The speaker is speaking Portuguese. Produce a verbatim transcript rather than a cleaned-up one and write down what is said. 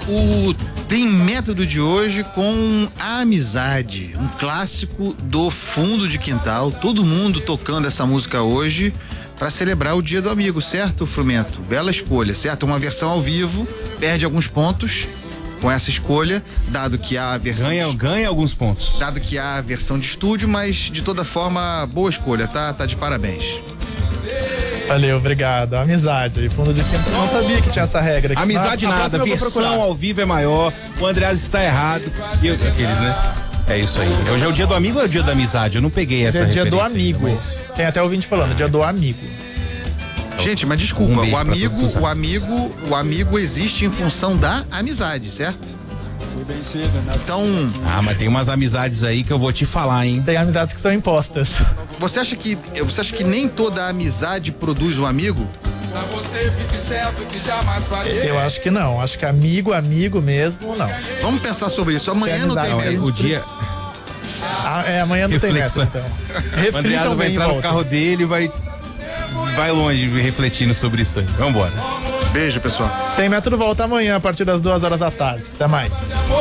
o Tem Método de hoje com a amizade, um clássico do fundo de quintal, todo mundo tocando essa música hoje para celebrar o Dia do Amigo, certo, Frumento? Bela escolha, certo? Uma versão ao vivo, perde alguns pontos com essa escolha, dado que há a versão ganha, de, ganha alguns pontos. dado que há a versão de estúdio, mas de toda forma, boa escolha, tá? Tá de parabéns. Valeu, obrigado. Amizade aí, fundo de quintal. Não sabia que tinha essa regra aqui. Amizade Na- na nada, próxima eu vou versão procurar. ao vivo é maior, o Andreas está errado. E eu, aqueles, né? É isso aí. Hoje é o dia do amigo ou é o dia da amizade? Eu não peguei essa Dia, dia do referência ainda, amigo. mas- Tem até ouvinte falando, dia do amigo. Gente, mas desculpa, Um beijo o pra amigo, todos os o amigo, o amigo existe em função da amizade, certo? Então, Ah, mas tem umas amizades aí que eu vou te falar, hein? Tem amizades que são impostas. você acha que, você acha que nem toda amizade produz um amigo? Eu acho que não. Acho que amigo, amigo mesmo, não. Vamos pensar sobre isso. Amanhã não tem amizade, método. O dia. Ah, é, amanhã não tem Reflexão. método, então. O Andreas Reflitam vai bem em entrar no volta. carro dele e vai. Vai longe refletindo sobre isso aí. Vambora. Beijo, pessoal. Tem método volta amanhã a partir das duas horas da tarde. Até mais.